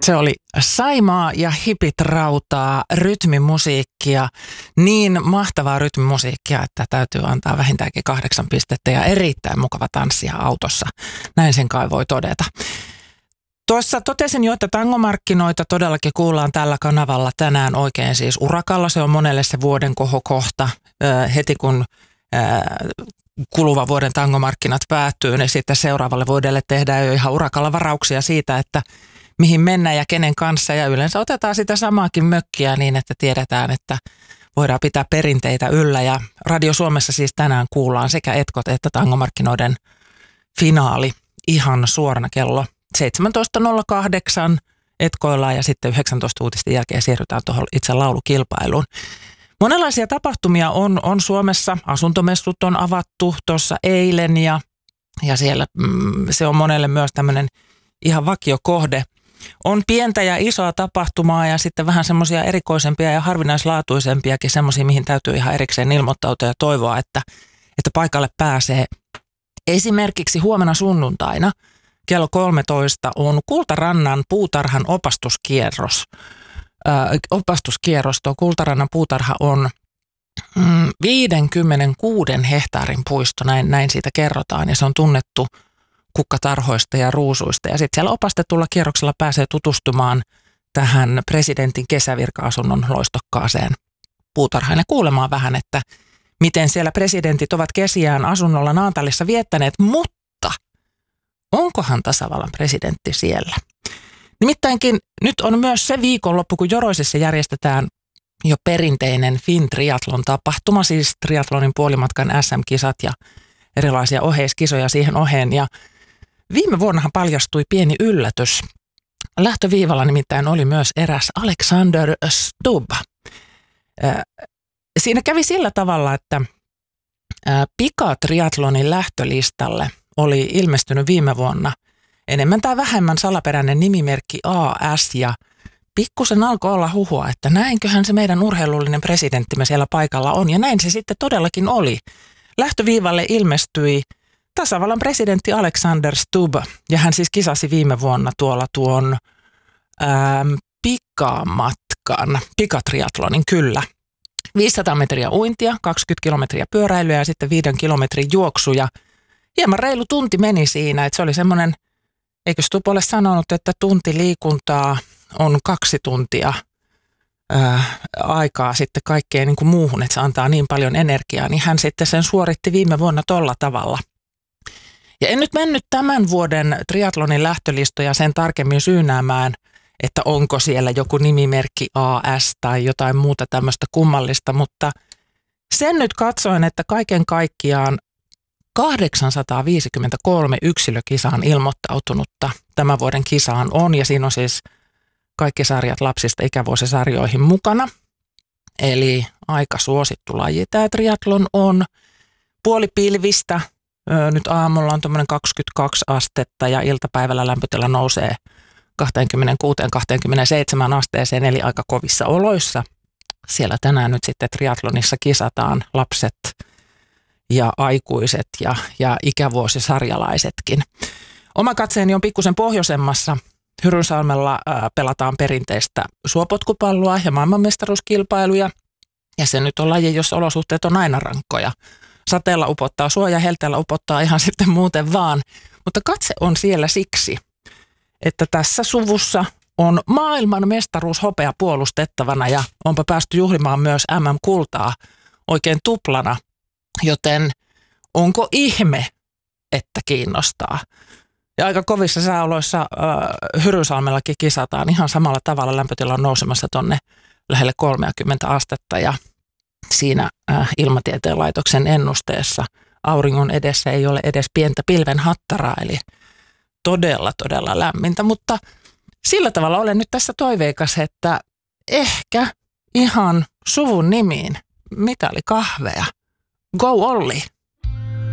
Se oli Saimaa ja Hipit rautaa, rytmimusiikkia, niin mahtavaa rytmimusiikkia, että täytyy antaa vähintäänkin 8 pistettä ja erittäin mukava tanssia autossa. Näin sen kai voi todeta. Tuossa totesin jo, että tangomarkkinoita todellakin kuullaan tällä kanavalla tänään oikein siis urakalla. Se on monelle se vuoden kohokohta. Heti kun kuluva vuoden tangomarkkinat päättyy, niin sitten seuraavalle vuodelle tehdään jo ihan urakalla varauksia siitä, että mihin mennään ja kenen kanssa. Ja yleensä otetaan sitä samaakin mökkiä niin, että tiedetään, että voidaan pitää perinteitä yllä. Ja Radio Suomessa siis tänään kuullaan sekä etkot että tangomarkkinoiden finaali ihan suorana kello 17.08 etkoillaan ja sitten 19 uutisten jälkeen siirrytään tuohon itse laulukilpailuun. Monenlaisia tapahtumia on Suomessa. Asuntomessut on avattu tuossa eilen ja siellä se on monelle myös tämmöinen ihan vakiokohde. On pientä ja isoa tapahtumaa ja sitten vähän semmoisia erikoisempia ja harvinaislaatuisempiakin, semmoisia, mihin täytyy ihan erikseen ilmoittautua ja toivoa, että paikalle pääsee. Esimerkiksi huomenna sunnuntaina kello 13 on Kultarannan puutarhan opastuskierros. Tuo Kultarannan puutarha on 56 hehtaarin puisto, näin siitä kerrotaan, ja se on tunnettu kukkatarhoista ja ruusuista. Ja sitten siellä opastetulla kierroksella pääsee tutustumaan tähän presidentin kesävirka-asunnon loistokkaaseen puutarhaan ja kuulemaan vähän, että miten siellä presidentit ovat kesiään asunnolla Naantalissa viettäneet, mutta onkohan tasavallan presidentti siellä? Nimittäinkin nyt on myös se viikonloppu, kun Joroisissa järjestetään jo perinteinen FIN-triathlon tapahtuma, siis triathlonin puolimatkan SM-kisat ja erilaisia oheiskisoja siihen oheen. Ja viime vuonnahan paljastui pieni yllätys. Lähtöviivalla nimittäin oli myös eräs Alexander Stubb. Siinä kävi sillä tavalla, että pikatriathlonin lähtölistalle oli ilmestynyt viime vuonna enemmän tai vähemmän salaperäinen nimimerkki AS ja pikkusen alkoi olla huhua, että näinköhän se meidän urheilullinen presidenttimme siellä paikalla on ja näin se sitten todellakin oli. Lähtöviivalle ilmestyi tasavallan presidentti Alexander Stubb ja hän siis kisasi viime vuonna tuolla tuon pikatriathlonin kyllä. 500 metriä uintia, 20 kilometriä pyöräilyä ja sitten 5 kilometrin juoksu ja hieman reilu tunti meni siinä, että se oli semmoinen, eikö Stubb ole sanonut, että tunti liikuntaa on 2 tuntia aikaa sitten kaikkeen niin kuin muuhun, että se antaa niin paljon energiaa, niin hän sitten sen suoritti viime vuonna tolla tavalla. Ja en nyt mennyt tämän vuoden triathlonin lähtölistoja sen tarkemmin syynäämään, että onko siellä joku nimimerkki AS tai jotain muuta tämmöistä kummallista, mutta sen nyt katsoin, että kaiken kaikkiaan 853 yksilökisaan ilmoittautunutta tämän vuoden kisaan on, ja siinä on siis kaikki sarjat lapsista ikävuosisarjoihin mukana. Eli aika suosittu laji tämä triathlon on. Puolipilvistä, nyt aamulla on tuommoinen 22 astetta ja iltapäivällä lämpötila nousee 26-27 asteeseen, eli aika kovissa oloissa. Siellä tänään nyt sitten triathlonissa kisataan lapset ja aikuiset ja ikävuosisarjalaisetkin. Oma katseeni on pikkusen pohjoisemmassa. Hyrynsalmella pelataan perinteistä suopotkupalloa ja maailmanmestaruuskilpailuja. Ja se nyt on laji, jossa olosuhteet on aina rankkoja. Sateella upottaa suoja, helteellä upottaa ihan sitten muuten vaan. Mutta katse on siellä siksi, että tässä suvussa on maailmanmestaruus hopea puolustettavana ja onpa päästy juhlimaan myös MM-kultaa oikein tuplana. Joten onko ihme, että kiinnostaa? Ja aika kovissa sääoloissa Hyrynsalmellakin kisataan ihan samalla tavalla. Lämpötila on nousemassa tonne lähelle 30 astetta ja siinä Ilmatieteen laitoksen ennusteessa auringon edessä ei ole edes pientä pilvenhattaraa, eli todella lämmintä. Mutta sillä tavalla olen nyt tässä toiveikas, että ehkä ihan suvun nimiin mitalikahveja. Go Olli!